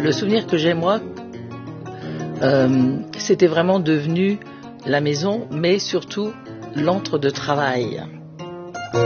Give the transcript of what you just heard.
Le souvenir que j'ai moi, c'était vraiment devenu la maison, mais surtout l'antre de travail.